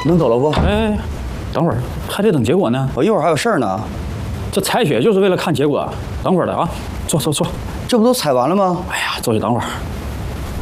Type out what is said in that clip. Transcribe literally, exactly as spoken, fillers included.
能走了不？ 哎，等会儿还得等结果呢。 我一会儿还有事儿呢。 这采血就是为了看结果。等会儿的啊，坐坐坐。 这不都采完了吗？ 哎呀，坐下等会儿。